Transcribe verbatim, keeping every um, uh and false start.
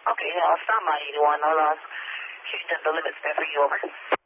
Okay, I'll stand by eighty-one. I'll uh, change the limits there for you, over.